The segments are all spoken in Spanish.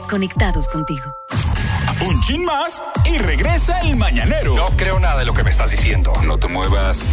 conectados contigo. Un chin más y regresa el mañanero. No creo nada de lo que me estás diciendo. No te muevas.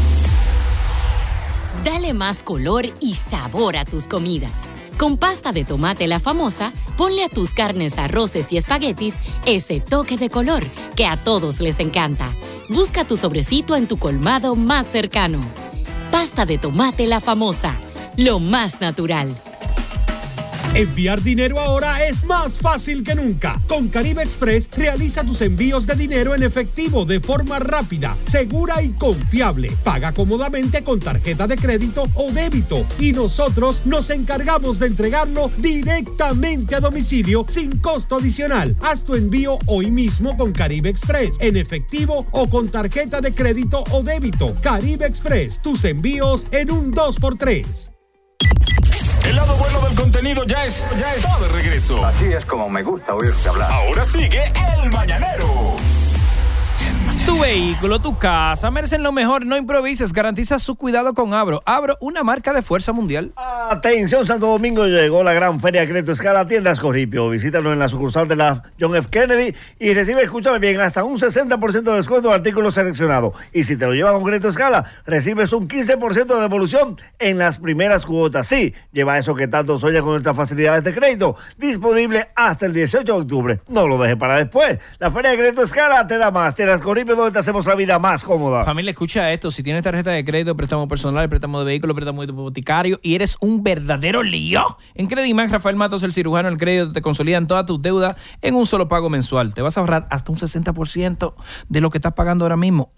Dale más color y sabor a tus comidas. Con pasta de tomate La Famosa, ponle a tus carnes, arroces y espaguetis ese toque de color que a todos les encanta. Busca tu sobrecito en tu colmado más cercano. Pasta de tomate La Famosa, lo más natural. Enviar dinero ahora es más fácil que nunca. Con Caribe Express realiza tus envíos de dinero en efectivo de forma rápida, segura y confiable. Paga cómodamente con tarjeta de crédito o débito y nosotros nos encargamos de entregarlo directamente a domicilio sin costo adicional. Haz tu envío hoy mismo con Caribe Express, en efectivo o con tarjeta de crédito o débito. Caribe Express, tus envíos en un 2x3. El lado bueno del contenido ya está de regreso. Así es como me gusta oírte hablar. Ahora sigue el mañanero. Tu vehículo, tu casa, merecen lo mejor. No improvises, garantiza su cuidado con Abro. Abro, una marca de fuerza mundial. Atención, Santo Domingo, llegó la gran feria de Crédito Escala Tiendas Corripio. Visítalo en la sucursal de la John F. Kennedy y recibe, escúchame bien, hasta un 60% de descuento en artículos seleccionados. Y si te lo llevas con Crédito Escala, recibes un 15% de devolución en las primeras cuotas. Sí, lleva eso que tanto sueña con nuestras facilidades de crédito. Disponible hasta el 18 de octubre. No lo dejes para después. La feria de Crédito Escala te da más. Tiendas Corripio, donde te hacemos la vida más cómoda. Familia, escucha esto. Si tienes tarjeta de crédito, préstamo personal, préstamo de vehículo, préstamo hipotecario y eres un verdadero lío, en Credimax, Rafael Matos, el cirujano del crédito, te consolidan todas tus deudas en un solo pago mensual. Te vas a ahorrar hasta un 60% de lo que estás pagando ahora mismo.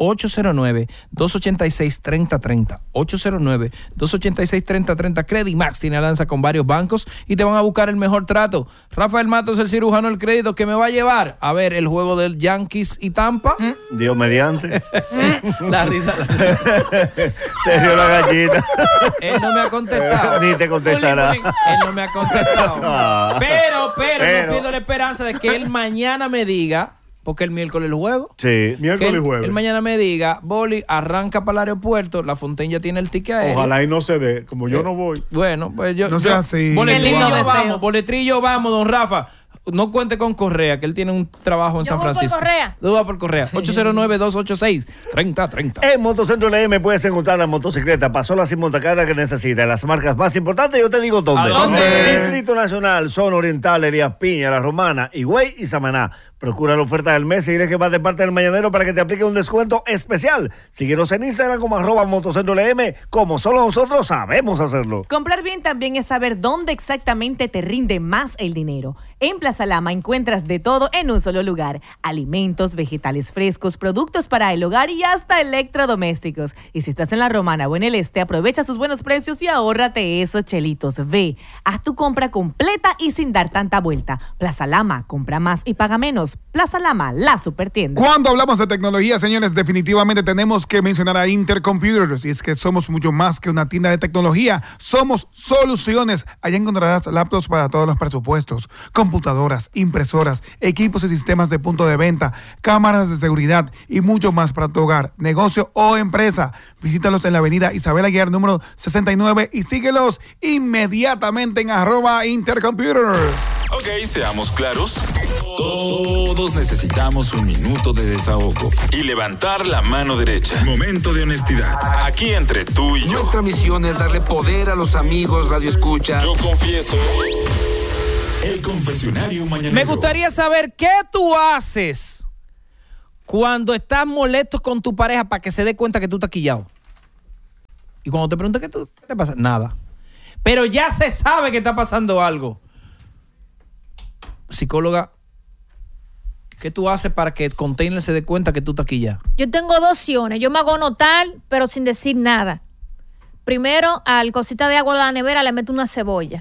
809-286-3030. 809-286-3030. Credimax tiene alianza con varios bancos y te van a buscar el mejor trato. Rafael Matos, el cirujano del crédito, que me va a llevar a ver el juego del Yankees y Tampa. Dios mediante. La risa. Se rió la gallina. Él no me ha contestado. Ni te contestará. Él no me ha contestado. Pero no pido la esperanza de que él mañana me diga, porque el miércoles lo juego. Sí, miércoles y jueves. Él mañana me diga, Boli, arranca para el aeropuerto, la Fontaine ya tiene el ticket aéreo. Ojalá y no se dé, como yo no voy. Bueno, pues yo... No sea así. Boletrillo vamos, don Rafa. No cuente con Correa, que él tiene un trabajo en San Francisco. Tú vas por Correa. 809-286-3030. En Motocentro LM puedes encontrar la motocicleta pasola sin montacarga que necesitas. Las marcas más importantes, yo te digo dónde. ¿A dónde? Distrito Nacional, Zona Oriental, Elías Piña, La Romana, Higüey y Samaná. Procura la oferta del mes y dile que vas de parte del mañanero para que te aplique un descuento especial. Síguenos en Instagram como @Motocentro LM, como solo nosotros sabemos hacerlo. Comprar bien también es saber dónde exactamente te rinde más el dinero. En Plaza Lama encuentras de todo en un solo lugar. Alimentos, vegetales frescos, productos para el hogar y hasta electrodomésticos. Y si estás en La Romana o en el Este, aprovecha sus buenos precios y ahórrate esos chelitos. Ve, haz tu compra completa y sin dar tanta vuelta. Plaza Lama, compra más y paga menos. Plaza Lama, la supertienda. Cuando hablamos de tecnología, señores, definitivamente tenemos que mencionar a Intercomputers. Y es que somos mucho más que una tienda de tecnología. Somos soluciones. Allá encontrarás laptops para todos los presupuestos, computadoras, impresoras, equipos y sistemas de punto de venta, cámaras de seguridad y mucho más para tu hogar, negocio o empresa. Visítalos en la avenida Isabel Aguiar, número 69 y síguelos inmediatamente en @Intercomputers. Ok, seamos claros. Todos necesitamos un minuto de desahogo y levantar la mano derecha. Momento de honestidad. Aquí entre tú y yo. Nuestra misión es darle poder a los amigos Radio Escucha. Yo confieso. El confesionario mañanero. Me gustaría saber qué tú haces cuando estás molesto con tu pareja para que se dé cuenta que tú estás quillado. Y cuando te pregunta qué te pasa, nada. Pero ya se sabe que está pasando algo. Psicóloga, ¿qué tú haces para que el container se dé cuenta que tú estás quillado? Yo tengo dos opciones. Yo me hago notar, pero sin decir nada. Primero, al cosita de agua de la nevera le meto una cebolla.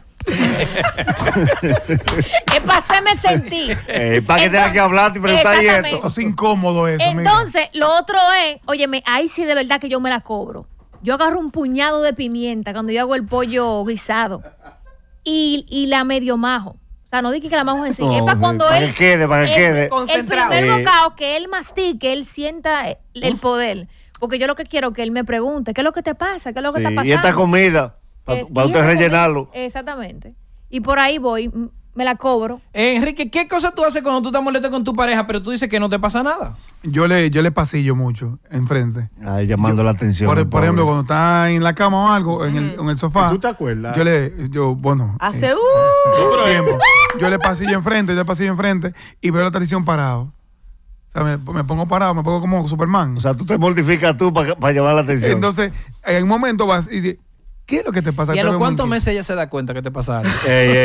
Es para hacerme sentir. Para que tengas que hablar y preguntar y esto. Eso es incómodo eso. Entonces, lo otro es, óyeme, ahí sí de verdad que yo me la cobro. Yo agarro un puñado de pimienta cuando yo hago el pollo guisado y la medio majo. O sea, no dije que la majo en sí. Es para cuando para que quede. El primer bocado que él mastique, él sienta el poder. Porque yo lo que quiero es que él me pregunte, ¿qué es lo que te pasa? ¿Qué es lo que está pasando? Y esta comida, para usted rellenarlo. Exactamente. Y por ahí voy. me la cobro. Enrique, ¿qué cosa tú haces cuando tú estás molesto con tu pareja, pero tú dices que no te pasa nada? Yo le pasillo mucho enfrente. Ay, llamando la atención. Por ejemplo, cuando está en la cama o algo, en el sofá. ¿Tú te acuerdas? Hace tiempo. Yo le pasillo enfrente y veo la televisión parado. O sea, me pongo parado, me pongo como Superman. O sea, tú te mortificas tú para llamar la atención. Entonces, en un momento vas y dices, ¿qué es lo que te pasa? ¿Y a los cuántos meses ella se da cuenta que te pasa algo?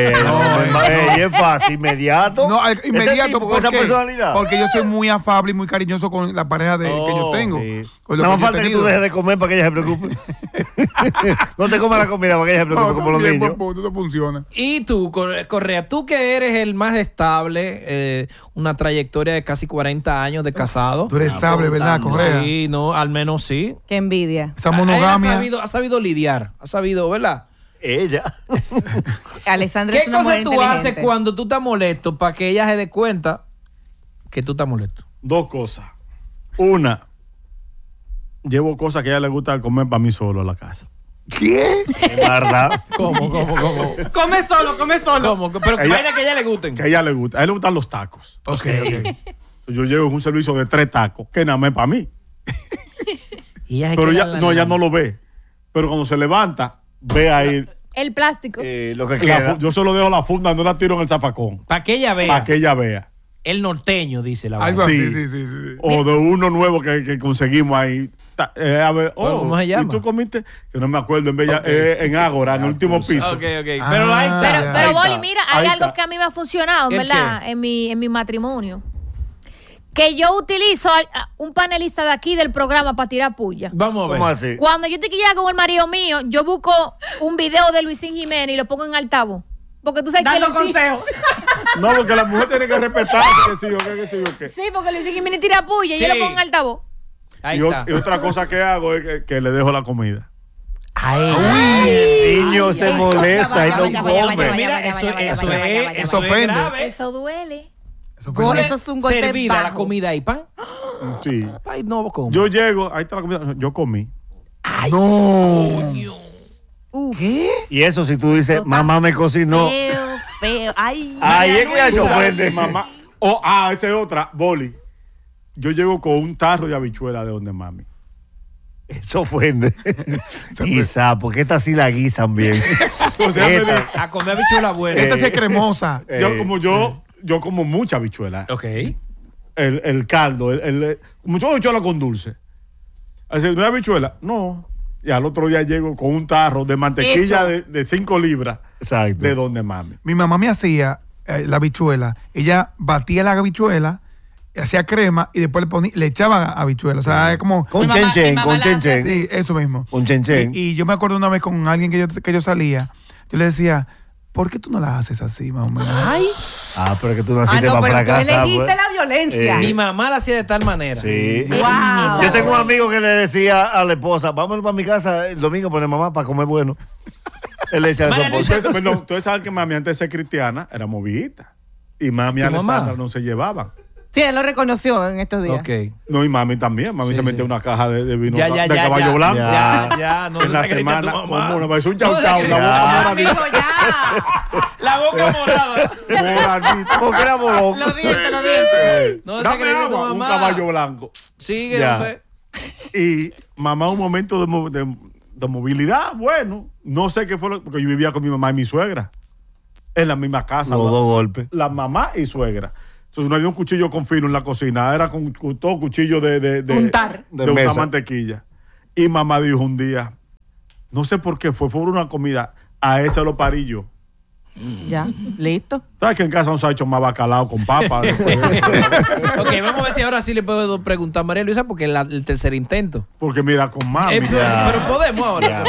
Es fácil, inmediato. No, inmediato con esa personalidad. Porque yo soy muy afable y muy cariñoso con la pareja que yo tengo. Sí. Nada más falta que tú dejes de comer para que ella se preocupe. No te comas la comida para que ella se preocupe como los niños. Eso funciona. Y tú, Correa, tú que eres el más estable, una trayectoria de casi 40 años de casado. Tú eres estable, ¿verdad, Correa? Sí, no, al menos sí. Qué envidia. Esa monogamia. Ha sabido lidiar, ha sabido, ¿verdad? Ella. Alessandra ¿Qué es una cosa mujer tú inteligente. haces cuando tú estás molesto para que ella se dé cuenta que tú estás molesto? Dos cosas. Una, llevo cosas que a ella le gusta comer para mí solo en la casa. ¿Qué? Es verdad. ¿Cómo? Come solo. ¿Cómo? Pero vaina que a ella le gusten. Que a ella le gusta. A ella le gustan los tacos. Ok. Yo llevo un servicio de 3 tacos, que nada más es para mí. Y ella Pero ella no lo ve. Pero cuando se levanta, ve ahí. El plástico. Lo que queda. Yo solo dejo la funda, no la tiro en el zafacón. Para que ella vea. Para que ella vea. El norteño, dice la Algo vaina. así, sí. O de uno nuevo que conseguimos ahí. A ver, ¿Cómo se llama? ¿y tú comiste? Que no me acuerdo, en Ágora, en el último piso. Ok. Pero ahí está. Pero ahí Boli, está. mira, hay Ahí algo está. que a mí me ha funcionado, ¿El ¿verdad? En mi matrimonio. Que yo utilizo a un panelista de aquí del programa para tirar puya. Vamos a ver. ¿Cómo así? Cuando yo estoy ya con el marido mío, yo busco un video de Luisín Jiménez y lo pongo en altavoz. Porque tú sabes que Dando consejos. No, porque la mujer tiene que respetar que sí o qué. Sí, porque Luisín Jiménez tira puya y yo Sí. lo pongo en altavoz. Ahí Y está. otra cosa que hago es que le dejo la comida. El niño se molesta y no come. Mira, eso es ofende. grave. Eso duele. Eso es un golpe servida la bajo. comida y pan. Sí. Ay, no como. Yo llego, ahí está la comida. Yo comí. ¿Qué? Y eso si tú dices, mamá me cocinó. Feo. Ay, Ahí es que ella se ¿Sabes? ofende. Mamá. Esa es otra, Boli. Yo llego con un tarro de habichuela de donde mami. Eso ofende. Guisa, porque estas sí la guisan bien. O sea, me Esta. dice, A comer habichuela buena. Esta sí es cremosa. yo como mucha habichuela. Ok. El caldo, mucha habichuela con dulce. Así, ¿no hay habichuela? No. Y al otro día llego con un tarro de mantequilla de 5 libras. Exacto. De donde mami. Mi mamá me hacía la habichuela. Ella batía la habichuela, hacía crema y después le echaba habichuela. O sea, es como... Con chen-chen, con chen-chen. Sí, eso mismo. Con chen-chen. Y yo me acuerdo una vez con alguien que yo salía. Yo le decía, ¿por qué tú no la haces así, más o menos? Ay. Pero que tú naciste no, para pero tú fracasar. elegiste pues. la violencia. Mi mamá la hacía de tal manera. Sí. Wow. Yo tengo un amigo que le decía a la esposa, vámonos para mi casa el domingo poner mamá para comer bueno. Él le decía a su María esposa. Ustedes saben que mami antes de ser cristiana era movidita. Y mami y ¿Tu mamá? Alessandra no se llevaban. Sí, él lo reconoció en estos días. Ok. No, y mami también. Mami Sí, se metió sí. una caja de vino Ya, de caballo blanco. Ya. No En la desacredite a tu semana, mamá. como una vez, un No chau chau, la desacredite. boca Amigo, moradita. ya. La boca morada. Moradita. Porque era bolón. Los dientes. No Dame desacredite a tu agua, un mamá. caballo blanco. Sigue, Ya. hombre. Y mamá, un momento de movilidad, bueno, no sé qué fue, porque yo vivía con mi mamá y mi suegra en la misma casa. Los dos golpes. La mamá y suegra. Entonces no había un cuchillo con filo en la cocina, era con todo cuchillo de Untar. de De una mesa. mantequilla. Y mamá dijo un día, no sé por qué, fue por una comida, a ese lo parí yo. Ya, listo. ¿Sabes que en casa no se ha hecho más bacalao con papa? Ok, vamos a ver si ahora sí le puedo preguntar a María Luisa porque el tercer intento. Porque mira, con mami. Pero podemos ahora.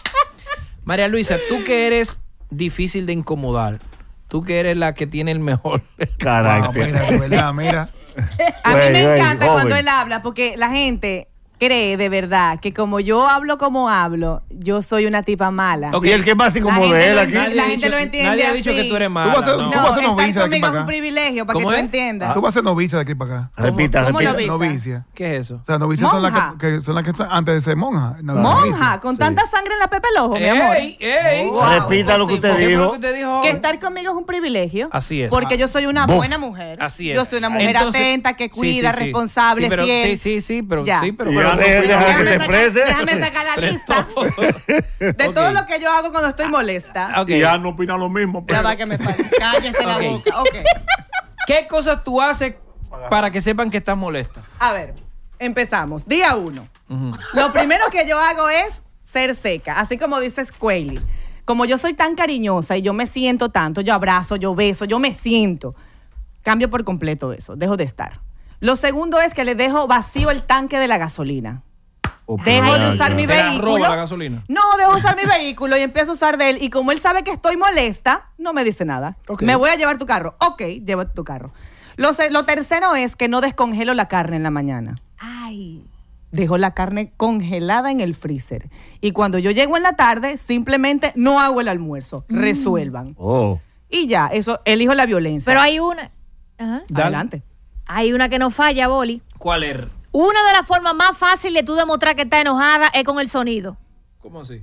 María Luisa, tú que eres difícil de incomodar, tú que eres la que tiene el mejor Carácter. Mira, de verdad, mira. A mí me Güey, encanta joven. cuando él habla, porque la gente cree de verdad que como yo hablo como hablo, yo soy una tipa mala. Y el que más incómodo de él aquí. La gente lo entiende Nadie ha así. dicho que tú eres mala. Tú vas a ser novicia de estar aquí conmigo para es un acá. privilegio para que ¿Cómo tú es? entiendas. Tú vas a ser novicia de aquí para acá. Repita, ¿Cómo repita. Novicia. ¿Qué es eso? O sea, novicias son Monja. las que están antes de ser monja. Monja, con tanta sangre en la Pepe Lojo, mi amor. ¡Ey! Wow, Repita lo que usted ¿Qué fue lo dijo. que usted dijo? Que estar conmigo es un privilegio. Así es. Porque yo soy una Buf. buena mujer. Así es. Yo soy una mujer Entonces- atenta, que Sí, cuida, sí, sí. responsable, Sí, pero- fiel. Sí, pero Ya. pero Y ya deja que se exprese. Déjame sacar la lista de todo lo que yo hago cuando estoy molesta. Ok. Y ya no opina lo mismo. Ya Pero va que me falle. Cállese la Ok. boca. Ok. ¿Qué cosas tú haces para que sepan que estás molesta? A ver, empezamos. Día 1. Lo primero que yo hago es ser seca, así como dice Squaley. Como yo soy tan cariñosa y yo me siento tanto, yo abrazo, yo beso, yo me siento. Cambio por completo eso, dejo de estar. Lo segundo es que le dejo vacío el tanque de la gasolina. Dejo de usar mi ¿Te la vehículo. roba la gasolina? No, dejo de usar mi vehículo y empiezo a usar de él. Y como él sabe que estoy molesta, no me dice nada. Ok. Me voy a llevar tu carro. Ok, llévate tu carro. Lo tercero es que no descongelo la carne en la mañana. Ay. Dejo la carne congelada en el freezer. Y cuando yo llego en la tarde, simplemente no hago el almuerzo. Resuelvan. Oh. Y ya, eso, elijo la violencia. Pero hay una. Ajá. Dale. Adelante. Hay una que no falla, Boli. ¿Cuál es? Una de las formas más fáciles de tú demostrar que estás enojada es con el sonido. ¿Cómo así?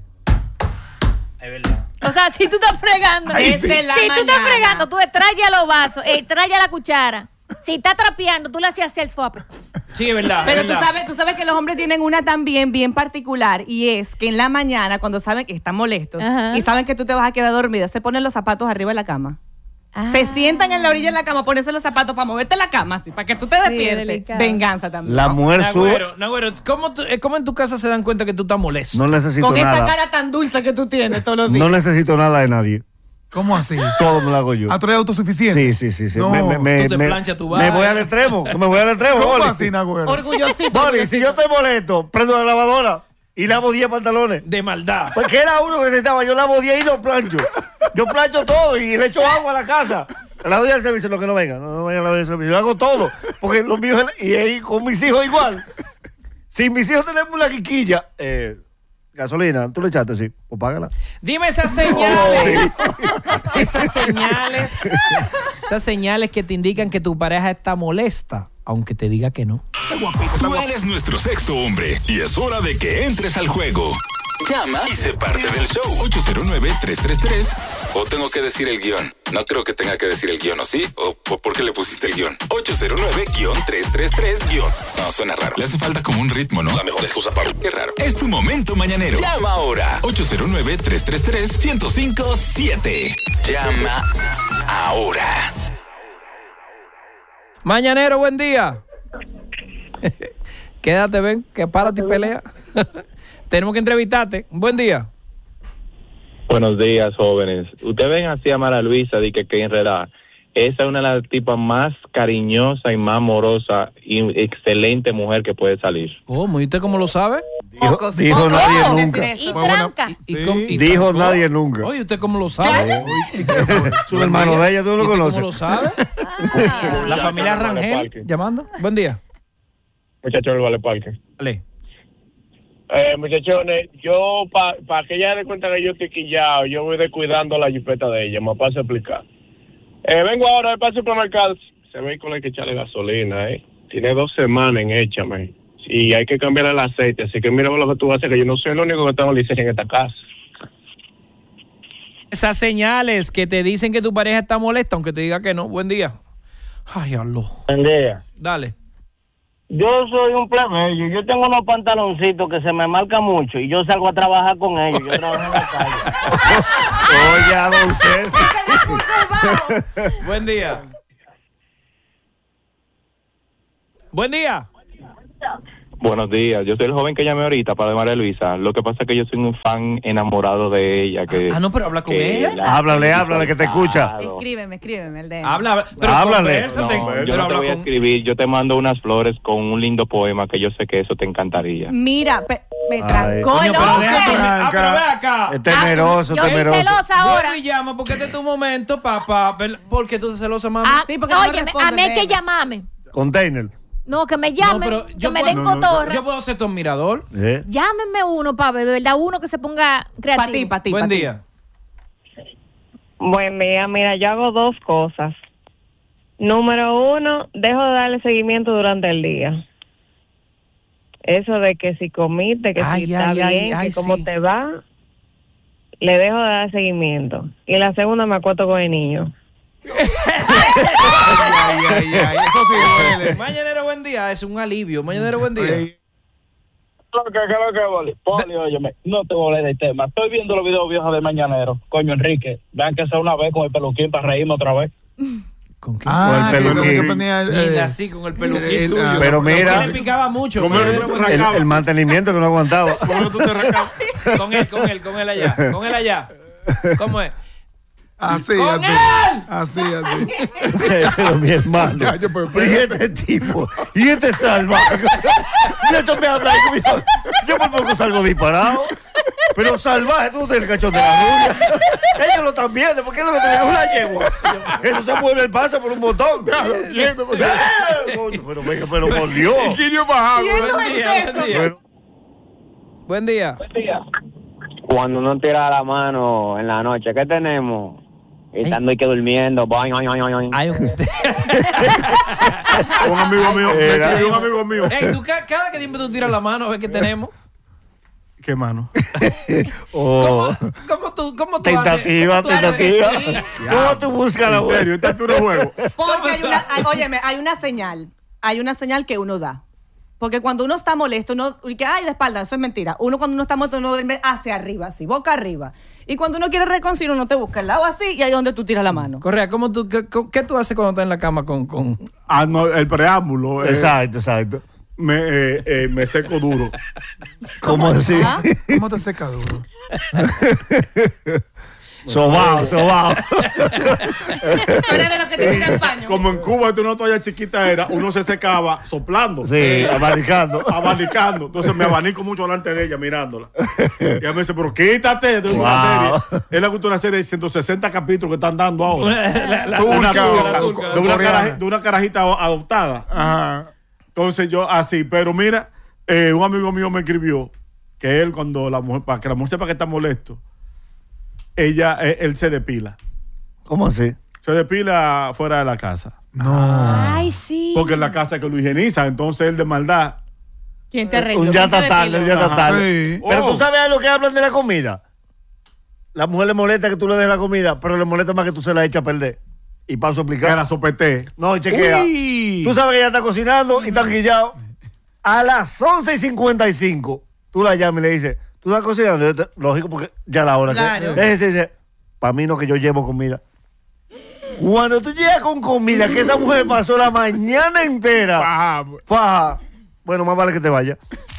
Es verdad. O sea, si tú estás fregando, Desde la si tú estás mañana. fregando, tú extrañas los vasos, extrañas la cuchara. Si estás trapeando, tú le hacías el swap. Sí, es verdad. Pero es verdad. tú sabes que los hombres tienen una también bien particular y es que en la mañana, cuando saben que están molestos Ajá. y saben que tú te vas a quedar dormida, se ponen los zapatos arriba de la cama. Se sientan en la orilla de la cama, ponerse los zapatos para moverte la cama, así, para que tú te Sí, despiertes. delicado. Venganza también. La mujer sube. Nagüero, ¿cómo en tu casa se dan cuenta que tú estás molesto? No necesito Con esa nada. cara tan dulce que tú tienes todos los días. No necesito nada de nadie. ¿Cómo así? Todo me lo hago yo. ¿A tú eres autosuficiente? Sí. No. Tú te planchas tu Me vaina. voy al extremo. Me voy al extremo, ¿Cómo Boli. así, Nagüero? Orgullosito. Boli, si yo estoy molesto, prendo la lavadora y lavo 10 pantalones. De maldad. Porque era uno que necesitaba. Yo lavo 10 y lo plancho. Yo plancho todo y le echo agua a la casa. La doy al servicio, lo que no venga. No venga a la doy al servicio. Yo hago todo. Porque los míos, y ahí con mis hijos igual. Si mis hijos tenemos una quiquilla, gasolina, tú le echaste, sí, o págala. Dime esas señales. Esas señales que te indican que tu pareja está molesta, aunque te diga que no. Tú eres nuestro sexto hombre y es hora de que entres al juego. Llama y sé parte del show. 809-333. O tengo que decir el guión. No creo que tenga que decir el guión, ¿o sí? ¿O por qué le pusiste el guión? 809-333-. No, suena raro. Le hace falta como un ritmo, ¿no? La mejor excusa para... Qué raro. Es tu momento mañanero. Llama ahora. 809-333-1057. Llama ahora. Mañanero, buen día. Quédate, ven, que párate y pelea. Tenemos que entrevistarte. Buen día. Buenos días, jóvenes. Ustedes ven así a Mara Luisa, de que enredada. Esa es una de las tipas más cariñosas y más amorosa y excelente mujer que puede salir. ¿Cómo? ¿Y usted cómo lo sabe? Dijo nadie nunca. Y tranca. Dijo nadie nunca. Oye, ¿usted cómo lo sabe? Su hermano de ella, tú lo ¿Y usted conoces. cómo lo sabe? La familia Rangel llamando. Buen día. Muchachos del Vale Parque. Dale. Muchachones, yo, para que ella dé cuenta que yo estoy quillado, yo voy descuidando la jipeta de ella, me paso a explicar. Vengo ahora para el supermercado. Ese vehículo hay que echarle gasolina, Tiene 2 semanas en échame. Y hay que cambiar el aceite, así que mira lo que tú haces, que yo no soy el único que tengo licencia en esta casa. Esas señales que te dicen que tu pareja está molesta, aunque te diga que no. Buen día. Ay, aló. Buen día. Dale. Yo soy un plebeyo, yo tengo unos pantaloncitos que se me marcan mucho y yo salgo a trabajar con ellos, yo trabajo en la calle. Oye, a don César. Buen día. Buen día. Buenos días, yo soy el joven que llamé ahorita para María Luisa. Lo que pasa es que yo soy un fan enamorado de ella. No, pero habla con ella. Háblale, que te escucha. Escríbeme el DM. Habla, pero Háblale. convérsate. No, Pero yo no te habla voy a con... escribir, yo te mando unas flores con un lindo poema que yo sé que eso te encantaría. Mira, me trancó Coño, el pero hombre. pero ve acá. Es temeroso, Yo soy temeroso. celosa ahora. Vuelve y llama porque este es tu momento, papá. ¿Por qué tú estás celosa, mamá? Sí, porque no me Oye, responde a mí hay el que DM. llamarme. Container. No, que me llamen, pero que yo me puedo- den cotorra. Yo puedo ser tu admirador. Llámenme uno, pa' ver, de verdad, uno que se ponga creativo. Pa' ti. Buen día. Buen día, mira, yo hago dos cosas. Número uno, dejo de darle seguimiento durante el día. Eso de que si comiste, que si está bien, que cómo te va, le dejo de dar seguimiento. Y la segunda, me acuesto con el niño. Eso sí duele. Mañanero, buen día. Es un alivio. Mañanero, buen día. Poli, óyeme, no te volé del tema. Estoy viendo los videos viejos de Mañanero. Coño, Enrique, vean que sea una vez con el peluquín para reírme otra vez. ¿Con qué? Con el peluquín. Mira, así, con el peluquín tuyo. Pero mira, ¿Por qué le picaba mucho? el mantenimiento que no aguantaba. Con él allá. Con él allá. ¿Cómo es? Así, ¡Con así. él! Así. Pero mi hermano. Y este tipo. Y este salvaje. Mira, esto me habla. Yo por poco salgo disparado. Pero salvaje, tú del cachón de la rubia. Ellos lo están viendo, porque es lo que te digo, una yegua. Eso se mueve el paso por un botón. Pero por Dios. Buen día. Cuando uno tira la mano en la noche, ¿qué tenemos? Y estando que durmiendo. Hay un amigo mío. Me escribió un amigo mío. Ey, tú cada que tiempo tú tiras la mano a ver qué tenemos. ¿Qué mano? Oh. ¿Cómo tú Tentativa. ¿Cómo tú buscas la En serio, este es tu juego. Porque hay una señal. Hay una señal que uno da. Porque cuando uno está molesto, y que ay, de espalda, eso es mentira. Uno cuando uno está molesto, uno duerme hacia arriba, así, boca arriba. Y cuando uno quiere reconciliar, uno te busca el lado así y ahí es donde tú tiras la mano. Correa, ¿qué tú haces cuando estás en la cama con... Ah, no, el preámbulo. Exacto. Me seco duro. ¿Cómo así? ¿Cómo te seca duro? Sobao. Como en Cuba, una toalla chiquita era, uno se secaba soplando. Sí, abanicando. Entonces me abanico mucho delante de ella mirándola. Y ella me dice, pero quítate de una serie. Él le gusta una serie de 160 capítulos que están dando ahora. De una carajita adoptada. Ajá. Entonces yo así, pero mira, un amigo mío me escribió que él cuando la mujer, para que la mujer sepa que está molesto, él se depila. ¿Cómo así? Se depila fuera de la casa. No. Ay, sí. Porque en la casa es que lo higieniza, entonces él de maldad. ¿Quién te arregló? Un ya está tarde. Sí. Pero tú sabes lo que hablan de la comida. La mujer le molesta que tú le des la comida, pero le molesta más que tú se la eches a perder. Y paso a explicar. Que la sopete. No, chequea. Uy. Tú sabes que ella está cocinando y está guillado. A las 11:55, tú la llamas y le dices, ¿tú estás cocinando? Lógico, porque ya la hora. Claro. Que dice, para mí no, que yo llevo comida. Cuando tú llegas con comida, que esa mujer pasó la mañana entera. Faja. Bueno, más vale que te vaya.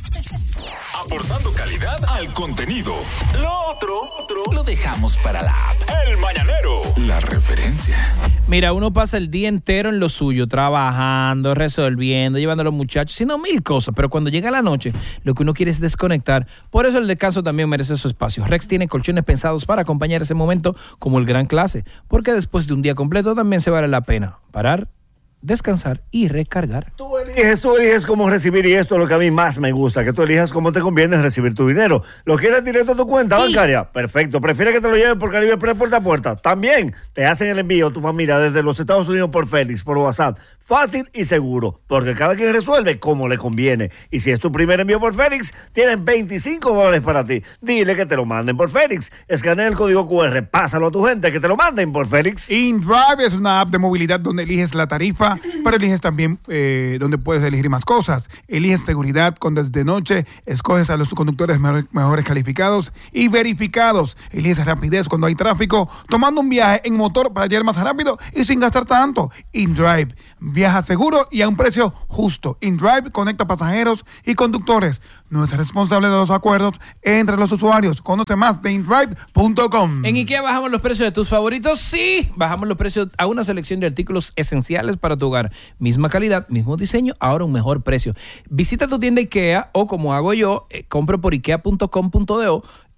Aportando calidad al contenido. Lo otro lo dejamos para la app. El Mañanero. La referencia. Mira, uno pasa el día entero en lo suyo, trabajando, resolviendo, llevando a los muchachos, haciendo mil cosas, pero cuando llega la noche, lo que uno quiere es desconectar. Por eso el descanso también merece su espacio. Rex tiene colchones pensados para acompañar ese momento como el gran clase, porque después de un día completo también se vale la pena parar, descansar y recargar. Tú eliges cómo recibir, y esto es lo que a mí más me gusta, que tú elijas cómo te conviene recibir tu dinero. ¿Lo quieres directo a tu cuenta bancaria? Perfecto. ¿Prefieres que te lo lleven por Caribe Express puerta a puerta? También te hacen el envío a tu familia desde los Estados Unidos por Félix, por WhatsApp. Fácil y seguro, porque cada quien resuelve como le conviene. Y si es tu primer envío por Félix, tienen $25 para ti. Dile que te lo manden por Félix. Escanea el código QR, pásalo a tu gente, que te lo manden por Félix. InDrive es una app de movilidad donde eliges la tarifa, pero eliges también donde puedes elegir más cosas. Eliges seguridad con desde noche, escoges a los conductores mejores calificados y verificados. Eliges rapidez cuando hay tráfico, tomando un viaje en motor para llegar más rápido y sin gastar tanto. InDrive. Viaja seguro y a un precio justo. InDrive conecta pasajeros y conductores. No es responsable de los acuerdos entre los usuarios. Conoce más de InDrive.com. En IKEA bajamos los precios de tus favoritos. Sí, bajamos los precios a una selección de artículos esenciales para tu hogar. Misma calidad, mismo diseño, ahora un mejor precio. Visita tu tienda IKEA o, como hago yo, compro por ikea.com.do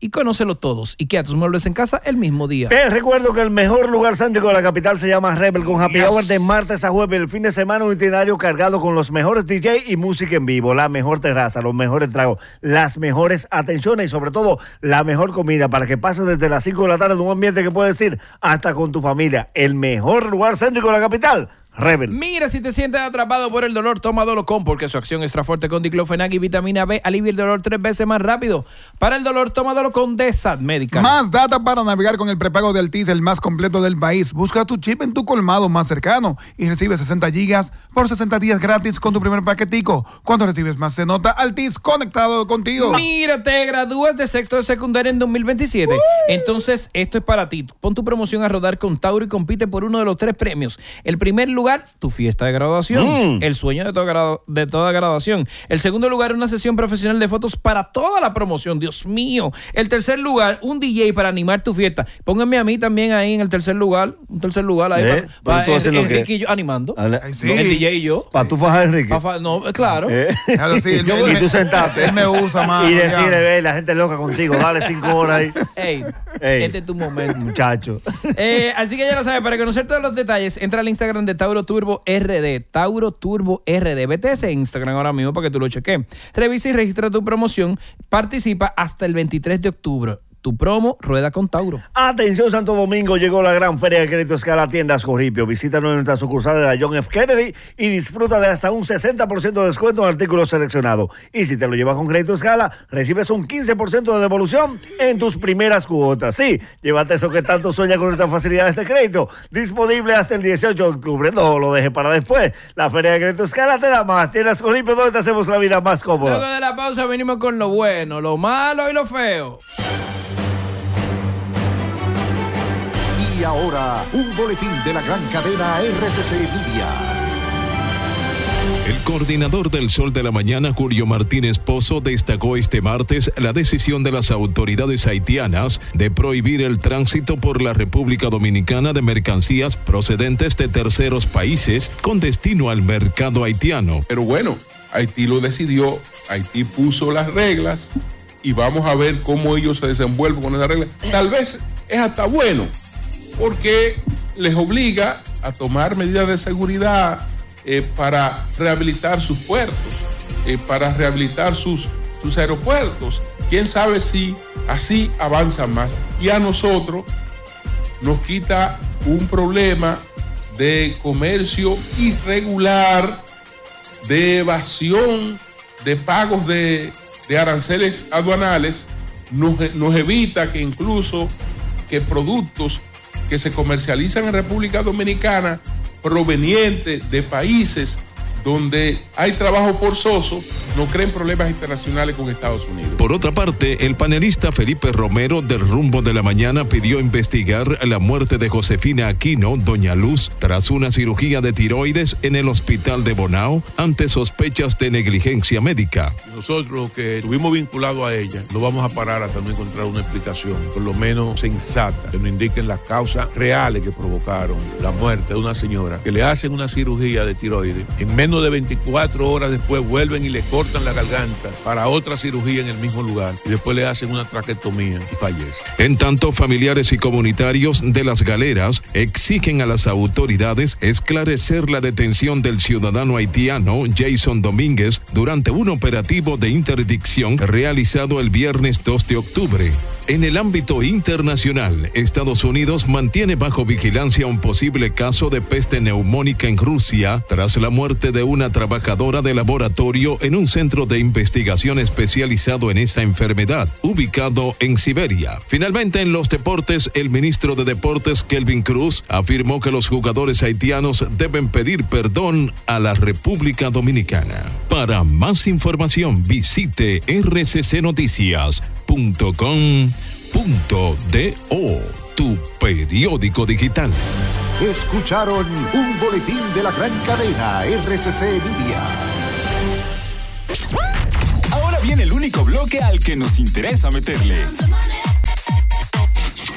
y conócelo todos. IKEA, tus muebles en casa el mismo día. Te recuerdo que el mejor lugar céntrico de la capital se llama Rebel, con happy hour de martes a jueves. El fin de semana un itinerario cargado con los mejores DJ y música en vivo, la mejor terraza, los mejores tragos, las mejores atenciones y sobre todo la mejor comida para que pases desde las 5 de la tarde en un ambiente que puedes ir hasta con tu familia. El mejor lugar céntrico de la capital, Rebel. Mira, si te sientes atrapado por el dolor, toma Dolocon, porque su acción extra fuerte con diclofenac y vitamina B alivia el dolor 3 veces más rápido. Para el dolor, toma Dolocon de Sad Medical. Más data para navegar con el prepago de Altiz, el más completo del país. Busca tu chip en tu colmado más cercano y recibe 60 gigas por 60 días gratis con tu primer paquetico. Cuando recibes más, se nota Altiz conectado contigo. Mira, te gradúas de sexto de secundaria en 2027. Entonces, esto es para ti. Pon tu promoción a rodar con Tauro y compite por uno de los 3 premios. El primer lugar, tu fiesta de graduación, el sueño de toda graduación. El segundo lugar, una sesión profesional de fotos para toda la promoción. Dios mío. El tercer lugar, un DJ para animar tu fiesta. Pónganme a mí también ahí en el tercer lugar. Un tercer lugar ahí para Enrique y yo animando. Sí. El DJ y yo. Para tú fajar, Enrique. No, claro. Claro, sí, y tú sentarte. Él me usa más. Y decirle, ve, la gente loca contigo, dale 5 horas ahí. Ey, este es tu momento. Muchacho. Así que ya lo sabes, para conocer todos los detalles, entra al Instagram de Tauro Turbo RD. Tauro Turbo RD. Vete a ese Instagram ahora mismo para que tú lo cheques. Revisa y registra tu promoción. Participa hasta el 23 de octubre. Tu promo rueda con Tauro. Atención, Santo Domingo, llegó la gran Feria de Crédito Escala Tiendas Corripio. Visítanos en nuestra sucursal de la John F. Kennedy y disfruta de hasta un 60% de descuento en artículos seleccionados. Y si te lo llevas con Crédito Escala, recibes un 15% de devolución en tus primeras cuotas. Sí, llévate eso que tanto sueña con nuestras facilidades de crédito. Disponible hasta el 18 de octubre. No lo dejes para después. La Feria de Crédito Escala te da más. Tiendas Corripio, donde te hacemos la vida más cómoda. Luego de la pausa venimos con lo bueno, lo malo y lo feo. Y ahora, un boletín de la gran cadena RCC Media. El coordinador del Sol de la Mañana, Julio Martínez Pozo, destacó este martes la decisión de las autoridades haitianas de prohibir el tránsito por la República Dominicana de mercancías procedentes de terceros países con destino al mercado haitiano. Pero bueno, Haití lo decidió, Haití puso las reglas y vamos a ver cómo ellos se desenvuelven con esas reglas. Tal vez es hasta bueno, porque les obliga a tomar medidas de seguridad para rehabilitar sus puertos, para rehabilitar sus aeropuertos. Quién sabe si así avanzan más. Y a nosotros nos quita un problema de comercio irregular, de evasión de pagos de aranceles aduanales. Nos evita que incluso que productos que se comercializan en República Dominicana provenientes de países donde hay trabajo forzoso no creen problemas internacionales con Estados Unidos. Por otra parte, el panelista Felipe Romero del Rumbo de la Mañana pidió investigar la muerte de Josefina Aquino, Doña Luz, tras una cirugía de tiroides en el hospital de Bonao ante sospechas de negligencia médica. Nosotros que estuvimos vinculados a ella, no vamos a parar hasta no encontrar una explicación, por lo menos sensata, que nos indiquen las causas reales que provocaron la muerte de una señora, que le hacen una cirugía de tiroides, en menos de 24 horas después vuelven y le cortan la garganta para otra cirugía en el mismo lugar y después le hacen una traquetomía y fallece. En tanto, familiares y comunitarios de Las Galeras exigen a las autoridades esclarecer la detención del ciudadano haitiano Jason Domínguez durante un operativo de interdicción realizado el viernes 2 de octubre. En el ámbito internacional, Estados Unidos mantiene bajo vigilancia un posible caso de peste neumónica en Rusia tras la muerte de una trabajadora de laboratorio en un centro de investigación especializado en esa enfermedad, ubicado en Siberia. Finalmente, en los deportes, el ministro de Deportes, Kelvin Cruz, afirmó que los jugadores haitianos deben pedir perdón a la República Dominicana. Para más información, visite rccnoticias.com.do, tu periódico digital. Escucharon un boletín de la gran cadena RCC Media. Ahora viene el único bloque al que nos interesa meterle.